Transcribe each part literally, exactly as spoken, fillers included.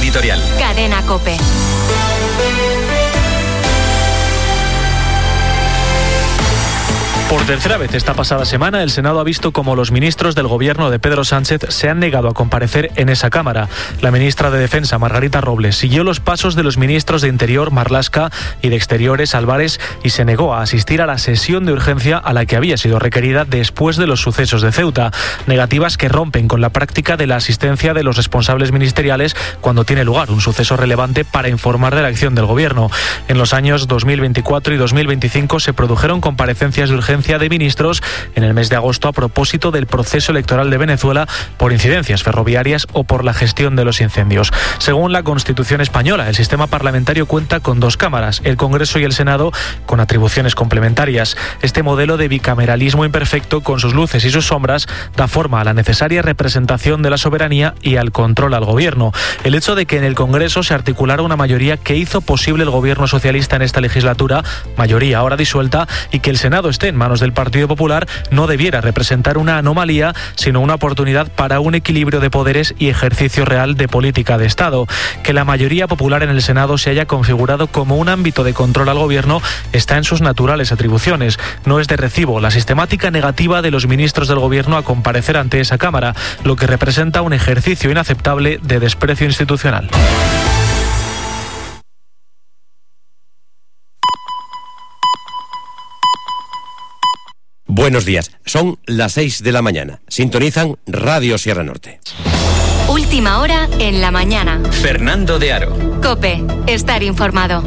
editorial. Cadena COPE. Por tercera vez esta pasada semana, el Senado ha visto cómo los ministros del gobierno de Pedro Sánchez se han negado a comparecer en esa Cámara. La ministra de Defensa, Margarita Robles, siguió los pasos de los ministros de Interior, Marlaska, y de Exteriores, Álvarez, y se negó a asistir a la sesión de urgencia a la que había sido requerida después de los sucesos de Ceuta. Negativas que rompen con la práctica de la asistencia de los responsables ministeriales cuando tiene lugar un suceso relevante para informar de la acción del gobierno. En los años dos mil veinticuatro y dos mil veinticinco se produjeron comparecencias de urgencia de ministros en el mes de agosto a propósito del proceso electoral de Venezuela por incidencias ferroviarias o por la gestión de los incendios. Según la Constitución española, el sistema parlamentario cuenta con dos cámaras, el Congreso y el Senado, con atribuciones complementarias. Este modelo de bicameralismo imperfecto, con sus luces y sus sombras, da forma a la necesaria representación de la soberanía y al control al gobierno. El hecho de que en el Congreso se articulara una mayoría que hizo posible el gobierno socialista en esta legislatura, mayoría ahora disuelta, y que el Senado esté en manos del Partido Popular, no debiera representar una anomalía, sino una oportunidad para un equilibrio de poderes y ejercicio real de política de Estado. Que la mayoría popular en el Senado se haya configurado como un ámbito de control al gobierno está en sus naturales atribuciones. No es de recibo la sistemática negativa de los ministros del gobierno a comparecer ante esa Cámara, lo que representa un ejercicio inaceptable de desprecio institucional. Buenos días, son las seis de la mañana. Sintonizan Radio Sierra Norte. Última hora en la mañana. Fernando de Aro. COPE, estar informado.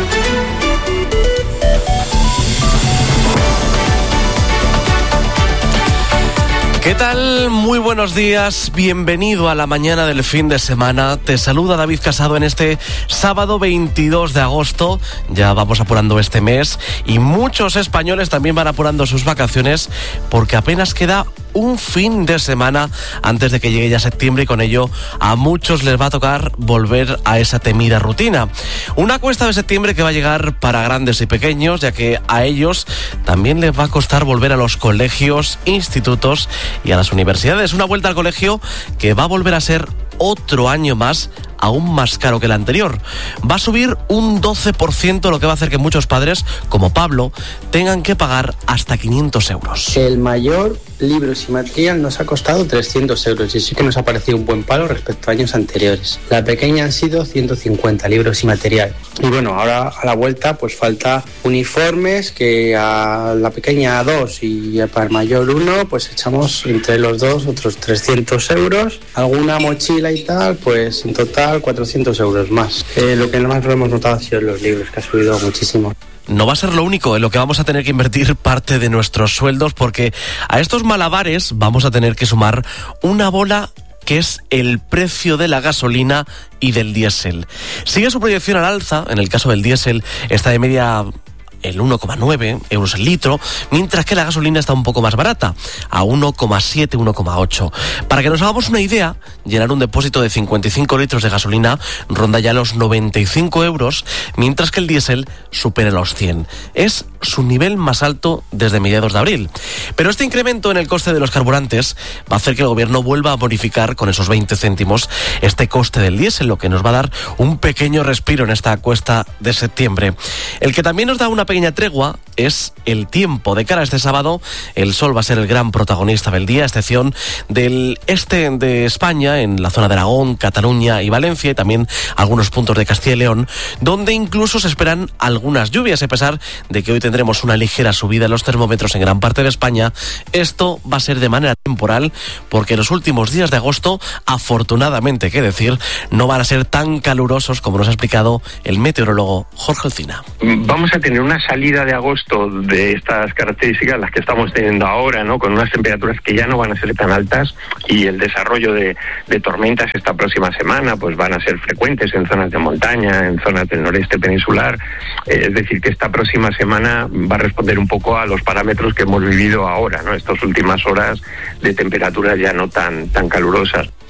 ¿Qué tal? Muy buenos días, bienvenido a la mañana del fin de semana. Te saluda David Casado en este sábado veintidós de agosto. Ya vamos apurando este mes y muchos españoles también van apurando sus vacaciones porque apenas queda un fin de semana antes de que llegue ya septiembre y con ello a muchos les va a tocar volver a esa temida rutina. Una cuesta de septiembre que va a llegar para grandes y pequeños, ya que a ellos también les va a costar volver a los colegios, institutos y a las universidades. Una vuelta al colegio que va a volver a ser otro año más aún más caro que el anterior. Va a subir un doce por ciento, lo que va a hacer que muchos padres, como Pablo, tengan que pagar hasta quinientos euros. El mayor, libros y material, nos ha costado trescientos euros y sí que nos ha parecido un buen palo respecto a años anteriores. La pequeña han sido ciento cincuenta libros y material. Y bueno, ahora a la vuelta pues falta uniformes, que a la pequeña dos y para el mayor uno, pues echamos entre los dos otros trescientos euros. Alguna mochila y tal, pues en total cuatrocientos euros más. Eh, lo que más lo hemos notado ha sido los libros, que ha subido muchísimo. No va a ser lo único en lo que vamos a tener que invertir parte de nuestros sueldos, porque a estos malabares vamos a tener que sumar una bola que es el precio de la gasolina y del diésel. Sigue su proyección al alza. En el caso del diésel está de media el uno coma nueve euros el litro, mientras que la gasolina está un poco más barata, a uno coma siete, uno coma ocho. Para que nos hagamos una idea, llenar un depósito de cincuenta y cinco litros de gasolina ronda ya los noventa y cinco euros, mientras que el diésel supera los cien. Es su nivel más alto desde mediados de abril. Pero este incremento en el coste de los carburantes va a hacer que el gobierno vuelva a bonificar con esos veinte céntimos este coste del diésel, lo que nos va a dar un pequeño respiro en esta cuesta de septiembre. El que también nos da una pequeña tregua es el tiempo. De cara a este sábado, el sol va a ser el gran protagonista del día, a excepción del este de España, en la zona de Aragón, Cataluña y Valencia, y también algunos puntos de Castilla y León, donde incluso se esperan algunas lluvias, a pesar de que hoy tendremos una ligera subida en los termómetros en gran parte de España. Esto va a ser de manera temporal, porque los últimos días de agosto, afortunadamente, hay que decir, no van a ser tan calurosos como nos ha explicado el meteorólogo Jorge Olcina. Vamos a tener una salida de agosto de estas características, las que estamos teniendo ahora, ¿no? Con unas temperaturas que ya no van a ser tan altas, y el desarrollo de, de tormentas esta próxima semana pues van a ser frecuentes en zonas de montaña, en zonas del noreste peninsular. Eh, es decir, que esta próxima semana va a responder un poco a los parámetros que hemos vivido ahora, ¿no? Estas últimas horas de temperaturas ya no tan, tan calurosas.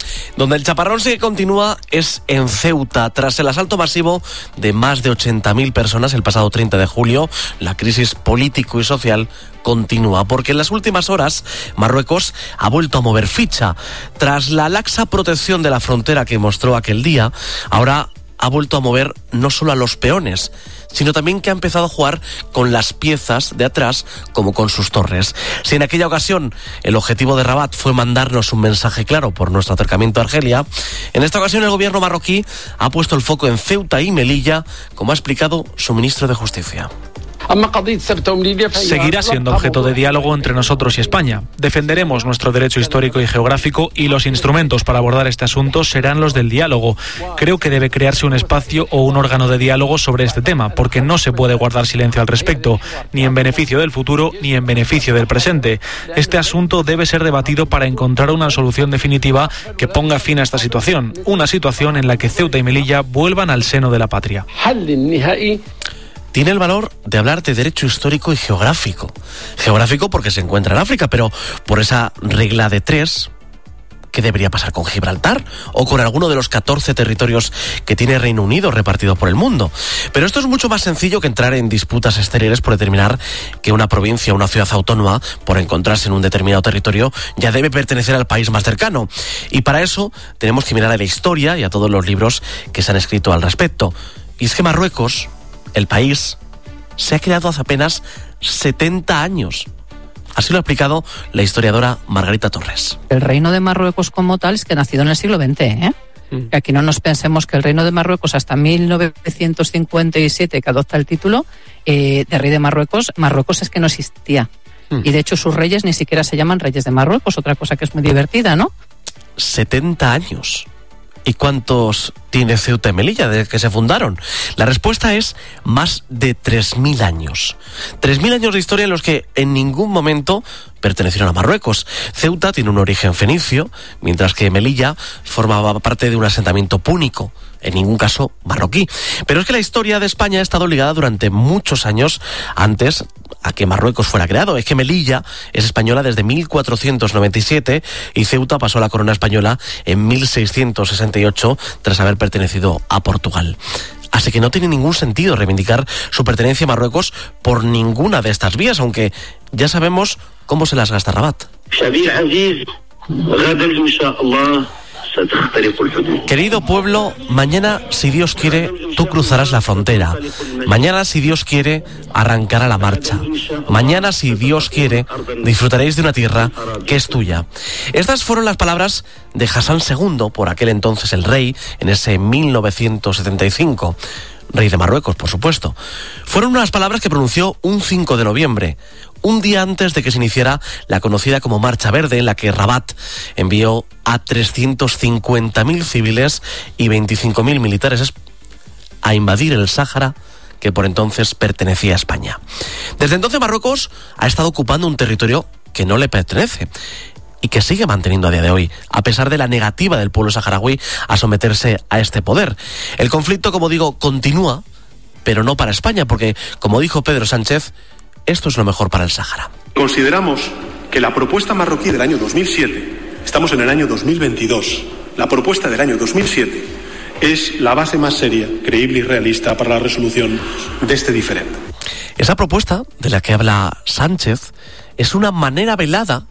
Donde el chaparrón sí que continúa es en Ceuta. Tras el asalto masivo de más de ochenta mil personas el pasado treinta de julio, la crisis político y social continúa, porque en las últimas horas Marruecos ha vuelto a mover ficha. Tras la laxa protección de la frontera que mostró aquel día, ahora ha vuelto a mover no solo a los peones, sino también que ha empezado a jugar con las piezas de atrás, como con sus torres. Si en aquella ocasión el objetivo de Rabat fue mandarnos un mensaje claro por nuestro acercamiento a Argelia, en esta ocasión el gobierno marroquí ha puesto el foco en Ceuta y Melilla, como ha explicado su ministro de Justicia. Seguirá siendo objeto de diálogo entre nosotros y España. Defenderemos nuestro derecho histórico y geográfico y los instrumentos para abordar este asunto serán los del diálogo. Creo que debe crearse un espacio o un órgano de diálogo sobre este tema, porque no se puede guardar silencio al respecto, ni en beneficio del futuro ni en beneficio del presente. Este asunto debe ser debatido para encontrar una solución definitiva que ponga fin a esta situación, una situación en la que Ceuta y Melilla vuelvan al seno de la patria. Tiene el valor de hablar de derecho histórico y geográfico. Geográfico porque se encuentra en África, pero por esa regla de tres, ¿qué debería pasar con Gibraltar o con alguno de los catorce territorios que tiene Reino Unido repartido por el mundo? Pero esto es mucho más sencillo que entrar en disputas exteriores por determinar que una provincia o una ciudad autónoma, por encontrarse en un determinado territorio, ya debe pertenecer al país más cercano. Y para eso tenemos que mirar a la historia y a todos los libros que se han escrito al respecto. Y es que Marruecos, el país, se ha creado hace apenas setenta años. Así lo ha explicado la historiadora Margarita Torres. El reino de Marruecos como tal es que ha nacido en el siglo veinte, ¿eh? Mm. Que aquí no nos pensemos que el reino de Marruecos hasta mil novecientos cincuenta y siete, que adopta el título eh, de rey de Marruecos, Marruecos es que no existía. Mm. Y de hecho sus reyes ni siquiera se llaman reyes de Marruecos, otra cosa que es muy divertida, ¿no? setenta años. ¿Y cuántos tiene Ceuta y Melilla desde que se fundaron? La respuesta es más de tres mil años. tres mil años de historia en los que en ningún momento pertenecieron a Marruecos. Ceuta tiene un origen fenicio, mientras que Melilla formaba parte de un asentamiento púnico, en ningún caso marroquí. Pero es que la historia de España ha estado ligada durante muchos años antes a que Marruecos fuera creado. Es que Melilla es española desde mil cuatrocientos noventa y siete y Ceuta pasó a la corona española en mil seiscientos sesenta y ocho tras haber pertenecido a Portugal. Así que no tiene ningún sentido reivindicar su pertenencia a Marruecos por ninguna de estas vías, aunque ya sabemos cómo se las gasta Rabat. Querido pueblo, mañana, si Dios quiere, tú cruzarás la frontera. Mañana, si Dios quiere, arrancará la marcha. Mañana, si Dios quiere, disfrutaréis de una tierra que es tuya. Estas fueron las palabras de Hassan segundo, por aquel entonces el rey, en ese mil novecientos setenta y cinco. Rey de Marruecos, por supuesto. Fueron unas palabras que pronunció un cinco de noviembre, un día antes de que se iniciara la conocida como Marcha Verde, en la que Rabat envió a trescientos cincuenta mil civiles y veinticinco mil militares a invadir el Sáhara, que por entonces pertenecía a España. Desde entonces Marruecos ha estado ocupando un territorio que no le pertenece y que sigue manteniendo a día de hoy, a pesar de la negativa del pueblo saharaui a someterse a este poder. El conflicto, como digo, continúa, pero no para España, porque, como dijo Pedro Sánchez, esto es lo mejor para el Sáhara. Consideramos que la propuesta marroquí del año dos mil siete, estamos en el año dos mil veintidós, la propuesta del año dos mil siete es la base más seria, creíble y realista para la resolución de este diferendo. Esa propuesta de la que habla Sánchez es una manera velada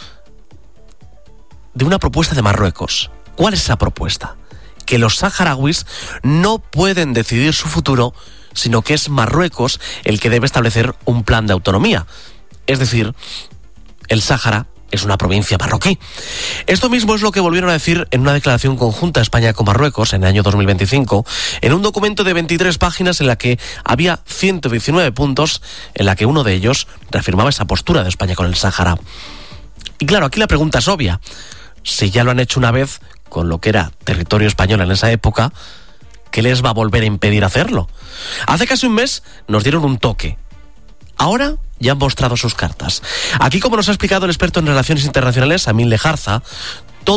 de una propuesta de Marruecos. ¿Cuál es esa propuesta? Que los saharauis no pueden decidir su futuro, sino que es Marruecos el que debe establecer un plan de autonomía. Es decir, el Sáhara es una provincia marroquí. Esto mismo es lo que volvieron a decir en una declaración conjunta España con Marruecos en el año dos mil veinticinco, en un documento de veintitrés páginas en la que había ciento diecinueve puntos, en la que uno de ellos reafirmaba esa postura de España con el Sáhara. Y claro, aquí la pregunta es obvia. Si ya lo han hecho una vez con lo que era territorio español en esa época, ¿qué les va a volver a impedir hacerlo? Hace casi un mes nos dieron un toque. Ahora ya han mostrado sus cartas. Aquí, como nos ha explicado el experto en relaciones internacionales, Amin Lejarza, todo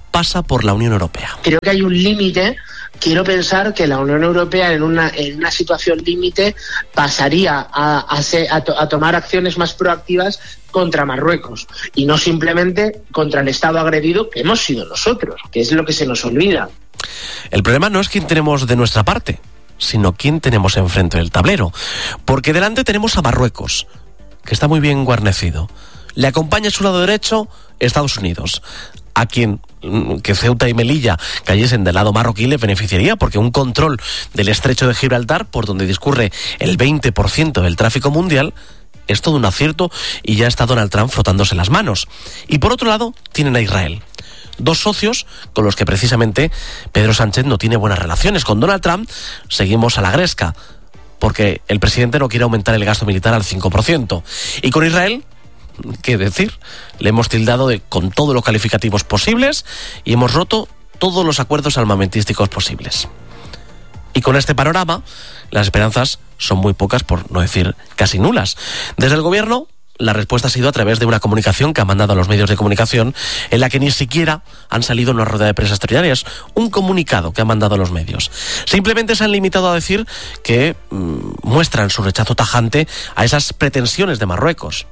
pasa por la Unión Europea. Creo que hay un límite. Quiero pensar que la Unión Europea en una, en una situación límite pasaría a, a, ser, a, to, a tomar acciones más proactivas contra Marruecos y no simplemente contra el Estado agredido que hemos sido nosotros, que es lo que se nos olvida. El problema no es quién tenemos de nuestra parte, sino quién tenemos enfrente del tablero, porque delante tenemos a Marruecos, que está muy bien guarnecido. Le acompaña a su lado derecho Estados Unidos, a quien que Ceuta y Melilla cayesen del lado marroquí le beneficiaría, porque un control del estrecho de Gibraltar, por donde discurre el veinte por ciento del tráfico mundial, es todo un acierto y ya está Donald Trump frotándose las manos. Y por otro lado tienen a Israel, dos socios con los que precisamente Pedro Sánchez no tiene buenas relaciones. Con Donald Trump seguimos a la gresca, porque el presidente no quiere aumentar el gasto militar al cinco por ciento. Y con Israel, ¿qué decir? Le hemos tildado de, con todos los calificativos posibles, y hemos roto todos los acuerdos armamentísticos posibles. Y con este panorama, las esperanzas son muy pocas, por no decir casi nulas. Desde el gobierno, la respuesta ha sido a través de una comunicación que han mandado a los medios de comunicación, en la que ni siquiera han salido en una rueda de prensa extraordinaria. Es un comunicado que han mandado a los medios. Simplemente se han limitado a decir que mmm, muestran su rechazo tajante a esas pretensiones de Marruecos.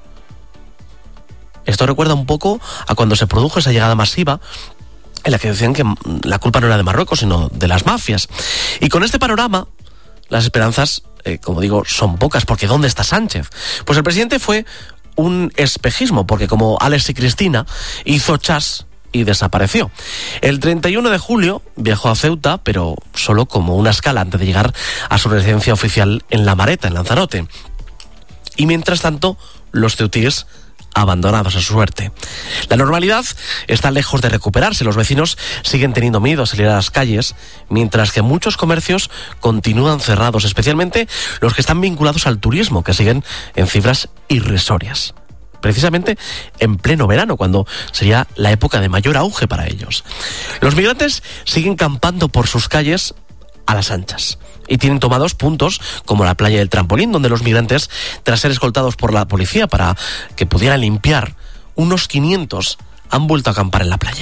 Esto recuerda un poco a cuando se produjo esa llegada masiva en la que decían que la culpa no era de Marruecos, sino de las mafias. Y con este panorama, las esperanzas, eh, como digo, son pocas, porque ¿dónde está Sánchez? Pues el presidente fue un espejismo, porque como Alex y Cristina, hizo chas y desapareció. El treinta y uno de julio viajó a Ceuta, pero solo como una escala antes de llegar a su residencia oficial en La Mareta, en Lanzarote. Y mientras tanto, los ceutíes abandonados a su suerte. La normalidad está lejos de recuperarse. Los vecinos siguen teniendo miedo a salir a las calles, mientras que muchos comercios continúan cerrados, especialmente los que están vinculados al turismo, que siguen en cifras irrisorias. Precisamente en pleno verano, cuando sería la época de mayor auge para ellos. Los migrantes siguen campando por sus calles a las anchas, y tienen tomados puntos como la playa del Trampolín, donde los migrantes, tras ser escoltados por la policía para que pudieran limpiar, unos quinientos han vuelto a acampar en la playa.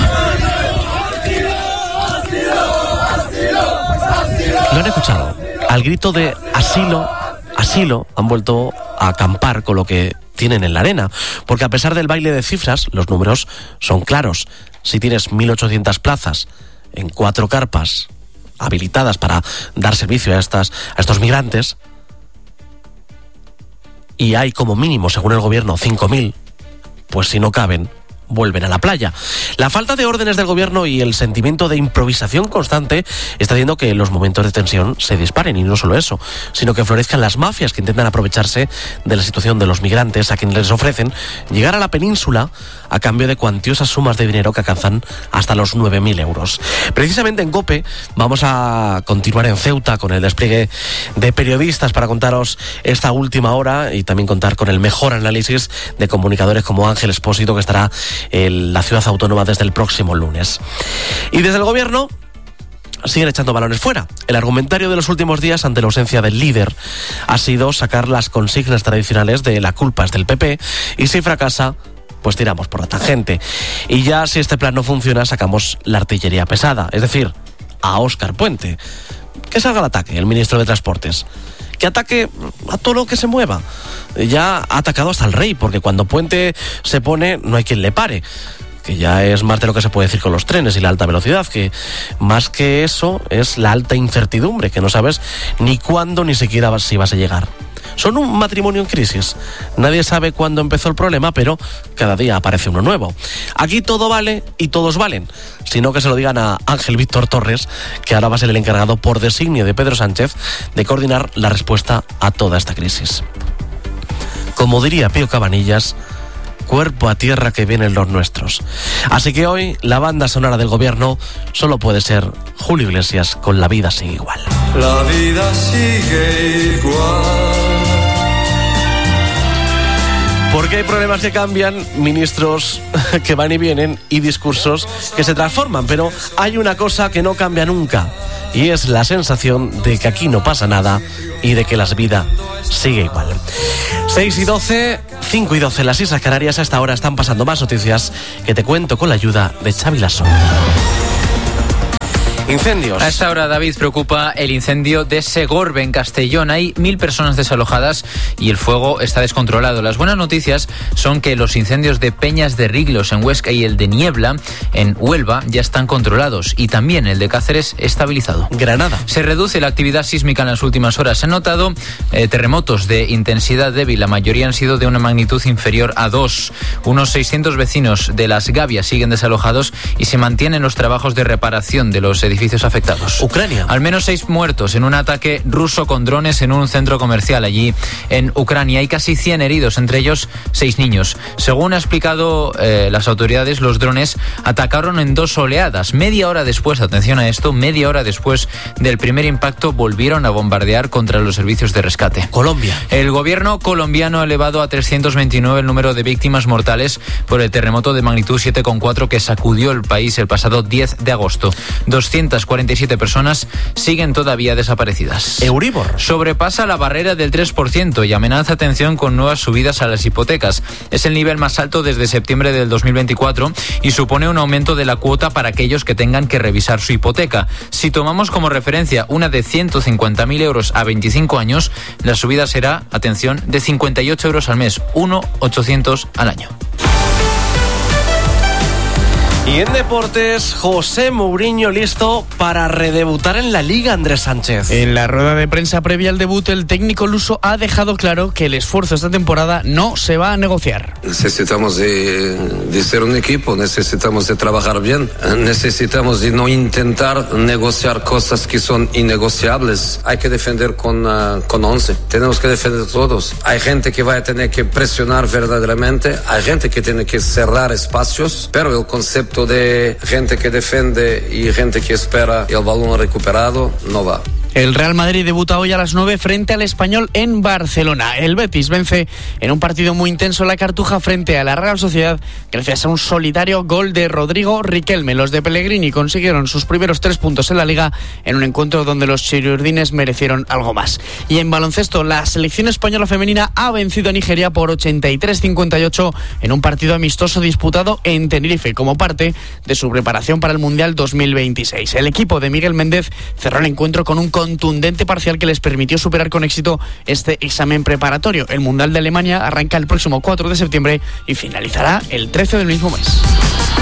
¿Lo han escuchado? Al grito de asilo, asilo, han vuelto a acampar con lo que tienen en la arena, porque a pesar del baile de cifras, los números son claros. Si tienes mil ochocientas plazas en cuatro carpas habilitadas para dar servicio a, estas, a estos migrantes, y hay como mínimo, según el gobierno, cinco mil, pues si no caben, vuelven a la playa. La falta de órdenes del gobierno y el sentimiento de improvisación constante está haciendo que los momentos de tensión se disparen, y no solo eso, sino que florezcan las mafias que intentan aprovecharse de la situación de los migrantes, a quienes les ofrecen llegar a la península a cambio de cuantiosas sumas de dinero que alcanzan hasta los nueve mil euros. Precisamente en COPE vamos a continuar en Ceuta con el despliegue de periodistas para contaros esta última hora, y también contar con el mejor análisis de comunicadores como Ángel Expósito, que estará en la ciudad autónoma desde el próximo lunes. Y desde el gobierno siguen echando balones fuera. El argumentario de los últimos días ante la ausencia del líder ha sido sacar las consignas tradicionales de la culpa es del P P, y si fracasa, pues tiramos por la tangente. Y ya si este plan no funciona, sacamos la artillería pesada, es decir, a Óscar Puente. Que salga al ataque el ministro de Transportes, que ataque a todo lo que se mueva. Ya ha atacado hasta el rey, porque cuando Puente se pone no hay quien le pare, que ya es más de lo que se puede decir con los trenes y la alta velocidad, que más que eso es la alta incertidumbre, que no sabes ni cuándo ni siquiera si vas a llegar. Son un matrimonio en crisis. Nadie sabe cuándo empezó el problema, pero cada día aparece uno nuevo. Aquí todo vale y todos valen. Sino que se lo digan a Ángel Víctor Torres, que ahora va a ser el encargado por designio de Pedro Sánchez de coordinar la respuesta a toda esta crisis. Como diría Pío Cabanillas, cuerpo a tierra que vienen los nuestros. Así que hoy la banda sonora del gobierno solo puede ser Julio Iglesias con La vida sigue igual. La vida sigue igual. Porque hay problemas que cambian, ministros que van y vienen y discursos que se transforman, pero hay una cosa que no cambia nunca, y es la sensación de que aquí no pasa nada y de que la vida sigue igual. seis y doce, cinco y doce en las Islas Canarias. A esta hora están pasando más noticias que te cuento con la ayuda de Xavi Lasso. Incendios. A esta hora, David, preocupa el incendio de Segorbe, en Castellón. Hay mil personas desalojadas y el fuego está descontrolado. Las buenas noticias son que los incendios de Peñas de Riglos en Huesca y el de Niebla en Huelva ya están controlados, y también el de Cáceres estabilizado. Granada. Se reduce la actividad sísmica en las últimas horas. Se han notado eh, terremotos de intensidad débil. La mayoría han sido de una magnitud inferior a dos. Unos seiscientos vecinos de Las Gavias siguen desalojados y se mantienen los trabajos de reparación de los edificios afectados. Ucrania. Al menos seis muertos en un ataque ruso con drones en un centro comercial allí en Ucrania. Hay casi cien heridos, entre ellos seis niños. Según ha explicado eh, las autoridades, los drones atacaron en dos oleadas. Media hora después, atención a esto, media hora después del primer impacto, volvieron a bombardear contra los servicios de rescate. Colombia. El gobierno colombiano ha elevado a trescientos veintinueve el número de víctimas mortales por el terremoto de magnitud siete coma cuatro que sacudió el país el pasado diez de agosto. doscientas cuarenta y siete personas siguen todavía desaparecidas. Euribor. Sobrepasa la barrera del tres por ciento y amenaza atención con nuevas subidas a las hipotecas. Es el nivel más alto desde septiembre del dos mil veinticuatro y supone un aumento de la cuota para aquellos que tengan que revisar su hipoteca. Si tomamos como referencia una de ciento cincuenta mil euros a veinticinco años, la subida será, atención, de cincuenta y ocho euros al mes, mil ochocientos al año. Y en deportes, José Mourinho listo para redebutar en la Liga, Andrés Sánchez. En la rueda de prensa previa al debut, el técnico luso ha dejado claro que el esfuerzo esta temporada no se va a negociar. Necesitamos de, de ser un equipo, necesitamos de trabajar bien, necesitamos de no intentar negociar cosas que son innegociables. Hay que defender con, uh, con once, tenemos que defender todos. Hay gente que va a tener que presionar verdaderamente, hay gente que tiene que cerrar espacios, pero el concepto de gente que defiende y gente que espera el balón recuperado no va. El Real Madrid debuta hoy a las nueve frente al Español en Barcelona. El Betis vence en un partido muy intenso la Cartuja frente a la Real Sociedad gracias a un solitario gol de Rodrigo Riquelme. Los de Pellegrini consiguieron sus primeros tres puntos en la Liga en un encuentro donde los chiriurdines merecieron algo más. Y en baloncesto, la selección española femenina ha vencido a Nigeria por ochenta y tres a cincuenta y ocho en un partido amistoso disputado en Tenerife como parte de su preparación para el Mundial dos mil veintiséis. El equipo de Miguel Méndez cerró el encuentro con un contundente parcial que les permitió superar con éxito este examen preparatorio. El Mundial de Alemania arranca el próximo cuatro de septiembre y finalizará el trece del mismo mes.